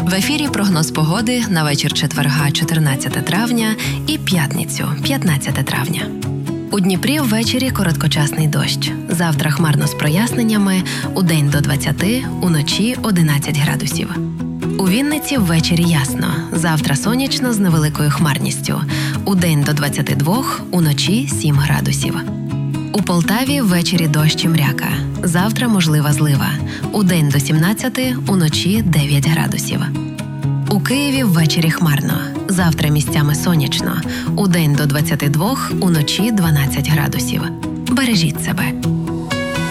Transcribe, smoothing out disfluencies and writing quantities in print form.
В ефірі прогноз погоди на вечір четверга 14 травня і п'ятницю 15 травня. У Дніпрі ввечері короткочасний дощ. Завтра хмарно з проясненнями, удень до 20, уночі 11 градусів. У Вінниці ввечері ясно. Завтра сонячно з невеликою хмарністю. Удень до 22, уночі 7 градусів. У Полтаві ввечері дощ і мряка. Завтра можлива злива. Удень до 17, уночі 9 градусів. У Києві ввечері хмарно. Завтра місцями сонячно. Удень до 22, уночі 12 градусів. Бережіть себе.